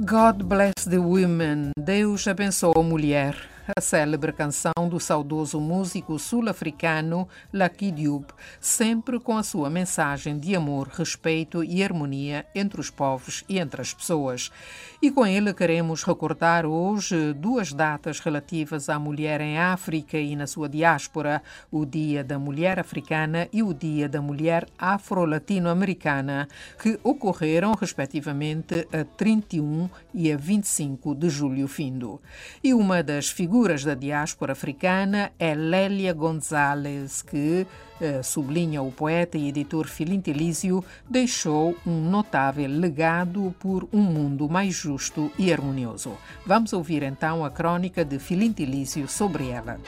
God bless the women. Deus abençoe a mulher. A célebre canção do saudoso músico sul-africano Lucky Dube, sempre com a sua mensagem de amor, respeito e harmonia entre os povos e entre as pessoas. E com ele queremos recordar hoje duas datas relativas à mulher em África e na sua diáspora, o Dia da Mulher Africana e o Dia da Mulher Afro-Latino-Americana, que ocorreram respectivamente a 31 e a 25 de julho findo. E uma das figuras da diáspora africana é Lélia Gonzalez, que, sublinha o poeta e editor Filintilísio, deixou um notável legado por um mundo mais justo e harmonioso. Vamos ouvir então a crônica de Filintilísio sobre ela.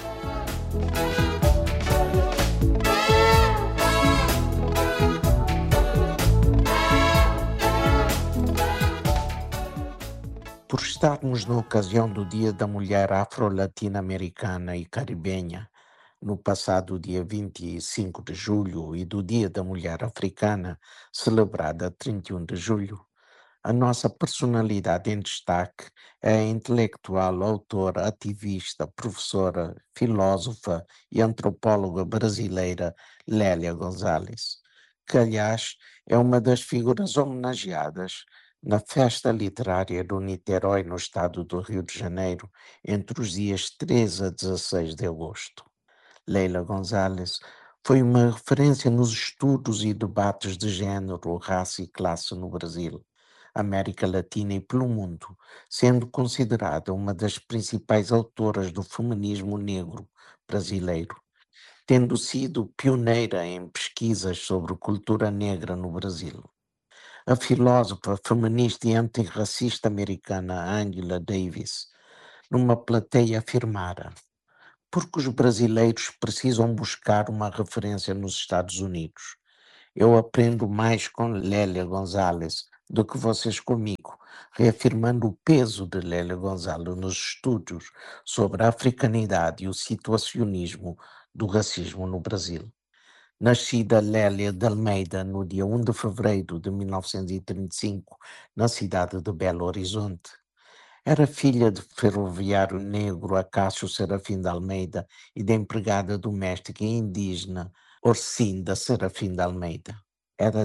Por estarmos na ocasião do Dia da Mulher Afro-Latino-Americana e Caribenha, no passado dia 25 de julho, e do Dia da Mulher Africana, celebrado a 31 de julho, a nossa personalidade em destaque é a intelectual, autora, ativista, professora, filósofa e antropóloga brasileira Lélia Gonzalez, que, aliás, é uma das figuras homenageadas na Festa Literária do Niterói, no estado do Rio de Janeiro, entre os dias 13 a 16 de agosto. Lélia Gonzalez foi uma referência nos estudos e debates de género, raça e classe no Brasil, América Latina e pelo mundo, sendo considerada uma das principais autoras do feminismo negro brasileiro, tendo sido pioneira em pesquisas sobre cultura negra no Brasil. A filósofa, feminista e antirracista americana Angela Davis, numa plateia, afirmara: porque os brasileiros precisam buscar uma referência nos Estados Unidos. Eu aprendo mais com Lélia Gonzalez do que vocês comigo, reafirmando o peso de Lélia Gonzalez nos estudos sobre a africanidade e o situacionismo do racismo no Brasil. Nascida Lélia de Almeida no dia 1 de fevereiro de 1935, na cidade de Belo Horizonte, era filha de ferroviário negro Acácio Serafim de Almeida e da empregada doméstica indígena Orcinda Serafim de Almeida. Era a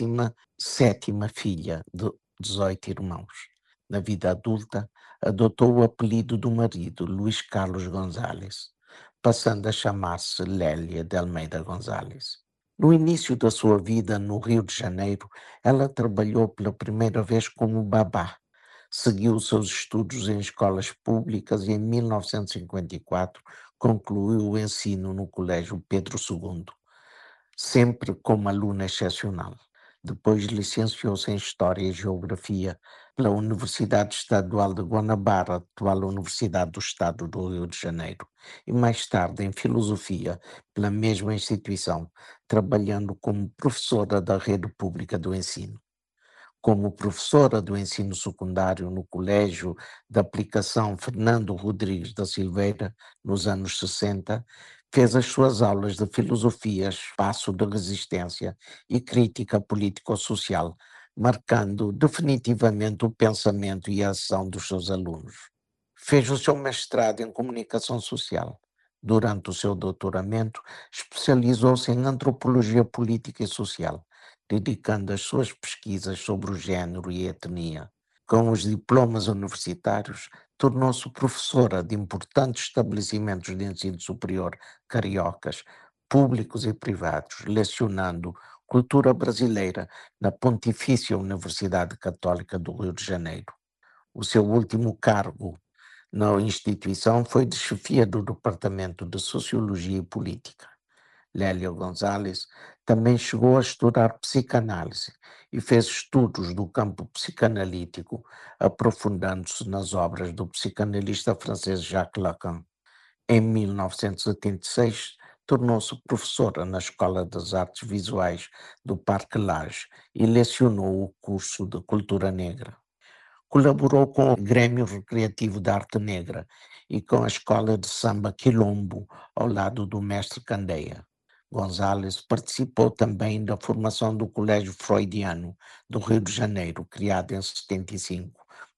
17ª filha de 18 irmãos. Na vida adulta, adotou o apelido do marido, Luís Carlos Gonzalez, passando a chamar-se Lélia de Almeida Gonzalez. No início da sua vida no Rio de Janeiro, ela trabalhou pela primeira vez como babá. Seguiu seus estudos em escolas públicas e em 1954 concluiu o ensino no Colégio Pedro II, sempre como aluna excepcional. Depois licenciou-se em História e Geografia pela Universidade Estadual de Guanabara, atual Universidade do Estado do Rio de Janeiro, e mais tarde em Filosofia pela mesma instituição, trabalhando como professora da rede pública do ensino. Como professora do ensino secundário no Colégio de Aplicação Fernando Rodrigues da Silveira, nos anos 60, fez as suas aulas de filosofia, espaço de resistência e crítica político-social, marcando definitivamente o pensamento e a ação dos seus alunos. Fez o seu mestrado em comunicação social. Durante o seu doutoramento, especializou-se em antropologia política e social, dedicando as suas pesquisas sobre o género e a etnia. Com os diplomas universitários, tornou-se professora de importantes estabelecimentos de ensino superior cariocas, públicos e privados, lecionando cultura brasileira na Pontifícia Universidade Católica do Rio de Janeiro. O seu último cargo na instituição foi de chefia do Departamento de Sociologia e Política. Lélia Gonzalez também chegou a estudar psicanálise e fez estudos do campo psicanalítico, aprofundando-se nas obras do psicanalista francês Jacques Lacan. Em 1976, tornou-se professora na Escola das Artes Visuais do Parque Lage e lecionou o curso de Cultura Negra. Colaborou com o Grêmio Recreativo de Arte Negra e com a Escola de Samba Quilombo, ao lado do mestre Candeia. Gonzalez participou também da formação do Colégio Freudiano do Rio de Janeiro, criado em 75,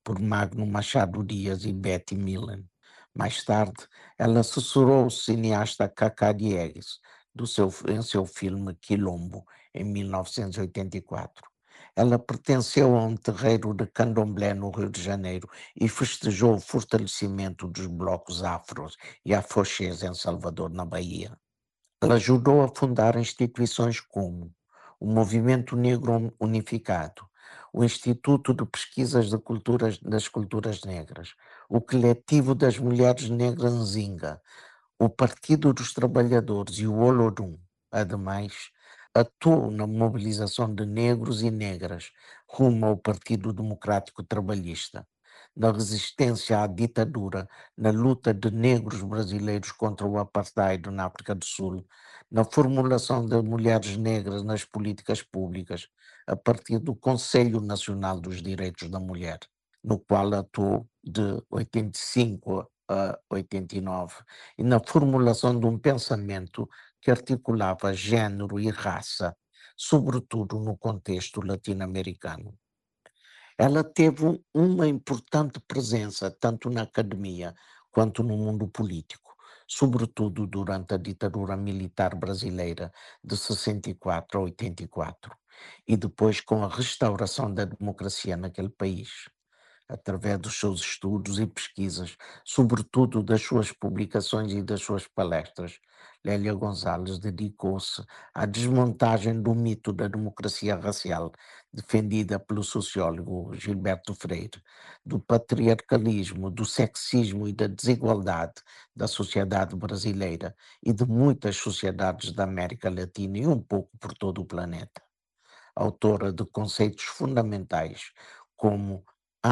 por Magno Machado Dias e Betty Millen. Mais tarde, ela assessorou o cineasta Cacá Diegues em seu filme Quilombo, em 1984. Ela pertenceu a um terreiro de candomblé no Rio de Janeiro e festejou o fortalecimento dos blocos afros e afoxés em Salvador, na Bahia. Ela ajudou a fundar instituições como o Movimento Negro Unificado, o Instituto de Pesquisas das Culturas Negras, o Coletivo das Mulheres Negras Nzinga, o Partido dos Trabalhadores e o Olodum. Ademais, atuou na mobilização de negros e negras rumo ao Partido Democrático Trabalhista, na resistência à ditadura, na luta de negros brasileiros contra o apartheid na África do Sul, na formulação de mulheres negras nas políticas públicas, a partir do Conselho Nacional dos Direitos da Mulher, no qual atuou de 85 a 89, e na formulação de um pensamento que articulava género e raça, sobretudo no contexto latino-americano. Ela teve uma importante presença tanto na academia quanto no mundo político, sobretudo durante a ditadura militar brasileira de 64 a 84, e depois com a restauração da democracia naquele país. Através dos seus estudos e pesquisas, sobretudo das suas publicações e das suas palestras, Lélia Gonzalez dedicou-se à desmontagem do mito da democracia racial, defendida pelo sociólogo Gilberto Freire, do patriarcalismo, do sexismo e da desigualdade da sociedade brasileira e de muitas sociedades da América Latina e um pouco por todo o planeta. Autora de conceitos fundamentais como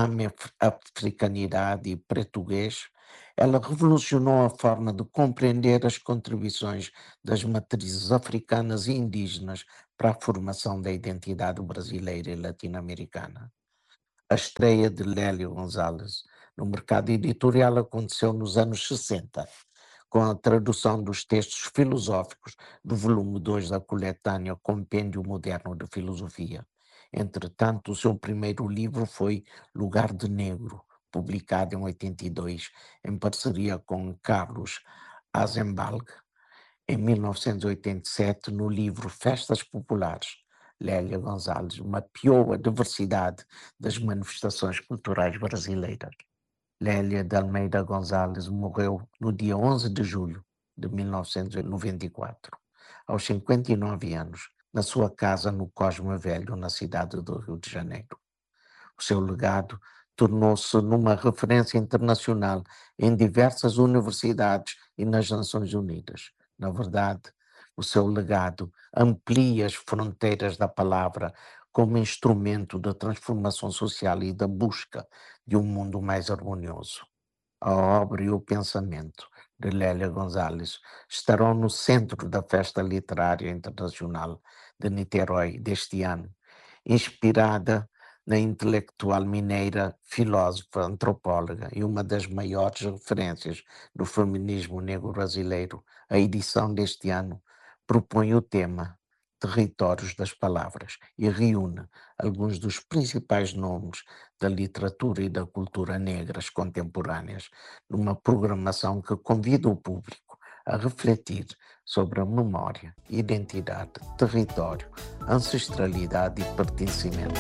africanidade e português, ela revolucionou a forma de compreender as contribuições das matrizes africanas e indígenas para a formação da identidade brasileira e latino-americana. A estreia de Lélia Gonzalez no mercado editorial aconteceu nos anos 60, com a tradução dos textos filosóficos do volume 2 da coletânea Compêndio Moderno de Filosofia. Entretanto, o seu primeiro livro foi Lugar de Negro, publicado em 82, em parceria com Carlos Azenbalg. Em 1987, no livro Festas Populares, Lélia Gonzalez mapeou a diversidade das manifestações culturais brasileiras. Lélia de Almeida Gonzalez morreu no dia 11 de julho de 1994, aos 59 anos, na sua casa no Cosme Velho, na cidade do Rio de Janeiro. O seu legado tornou-se numa referência internacional em diversas universidades e nas Nações Unidas. Na verdade, o seu legado amplia as fronteiras da palavra como instrumento da transformação social e da busca de um mundo mais harmonioso. A obra e o pensamento de Lélia Gonzalez estarão no centro da Festa Literária Internacional de Niterói deste ano, inspirada na intelectual mineira, filósofa, antropóloga e uma das maiores referências do feminismo negro brasileiro. A edição deste ano propõe o tema Territórios das Palavras e reúne alguns dos principais nomes da literatura e da cultura negras contemporâneas, numa programação que convida o público a refletir sobre a memória, identidade, território, ancestralidade e pertencimento.